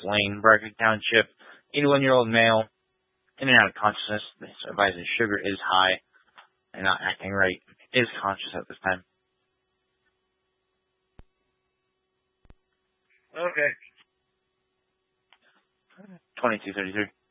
Lane, Berkeley Township, 81-year-old male, in and out of consciousness. So advised his sugar is high and not acting right. Is conscious at this time. Okay. 2233.